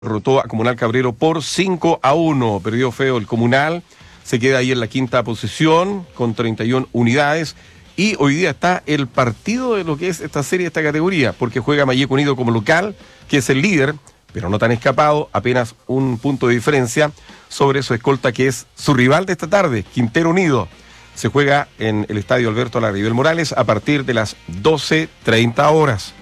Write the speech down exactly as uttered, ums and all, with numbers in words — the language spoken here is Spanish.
Derrotó a Comunal Cabrero por cinco a uno. Perdió feo el Comunal. Se queda ahí en la quinta posición con treinta y una unidades. Y hoy día está el partido de lo que es esta serie, esta categoría, porque juega Malleco Unido como local, que es el líder, pero no tan escapado, apenas un punto de diferencia sobre su escolta, que es su rival de esta tarde, Quintero Unido. Se juega en el estadio Alberto Larribel Morales a partir de las doce treinta horas.